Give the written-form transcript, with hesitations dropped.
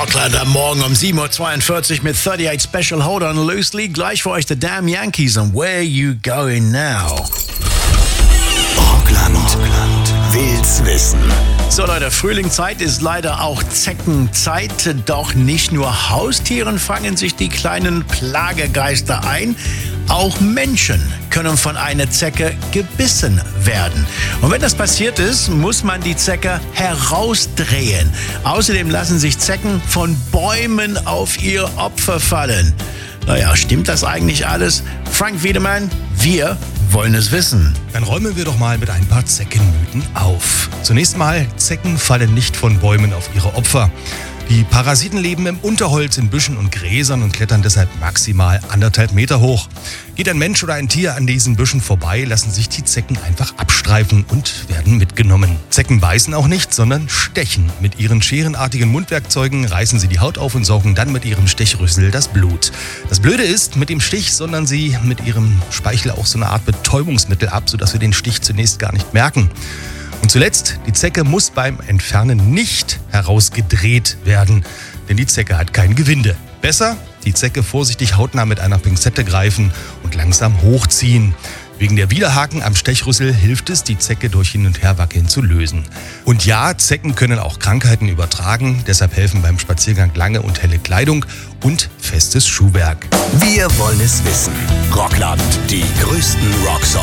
Rockland am Morgen um 7.42 Uhr mit 38 Special Hold on Loosely. Gleich für euch The Damn Yankees und Where You Going Now. Rockland will's wissen. So Leute, Frühlingszeit ist leider auch Zeckenzeit. Doch nicht nur Haustieren fangen sich die kleinen Plagegeister ein. Auch Menschen können von einer Zecke gebissen werden. Und wenn das passiert ist, muss man die Zecke herausdrehen. Außerdem lassen sich Zecken von Bäumen auf ihr Opfer fallen. Naja, stimmt das eigentlich alles? Frank Wiedemann, wir wollen es wissen. Dann räumen wir doch mal mit ein paar Zeckenmythen auf. Zunächst mal, Zecken fallen nicht von Bäumen auf ihre Opfer. Die Parasiten leben im Unterholz, in Büschen und Gräsern und klettern deshalb maximal 1,5 Meter hoch. Geht ein Mensch oder ein Tier an diesen Büschen vorbei, lassen sich die Zecken einfach abstreifen und werden mitgenommen. Zecken beißen auch nicht, sondern stechen. Mit ihren scherenartigen Mundwerkzeugen reißen sie die Haut auf und saugen dann mit ihrem Stechrüssel das Blut. Das Blöde ist, mit dem Stich sondern sie mit ihrem Speichel auch so eine Art Betäubungsmittel ab, sodass wir den Stich zunächst gar nicht merken. Und zuletzt, die Zecke muss beim Entfernen nicht herausgedreht werden, denn die Zecke hat kein Gewinde. Besser, die Zecke vorsichtig hautnah mit einer Pinzette greifen und langsam hochziehen. Wegen der Widerhaken am Stechrüssel hilft es, die Zecke durch Hin- und Herwackeln zu lösen. Und ja, Zecken können auch Krankheiten übertragen, deshalb helfen beim Spaziergang lange und helle Kleidung und festes Schuhwerk. Wir wollen es wissen. Rockland, die größten Rocksongs.